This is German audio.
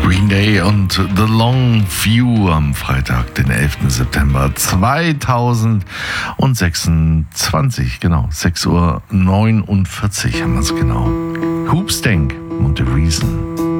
Green Day und The Long View am Freitag, den 11. September 2026. Genau, 6:49 Uhr haben wir es genau. Hoopstank und The Reason.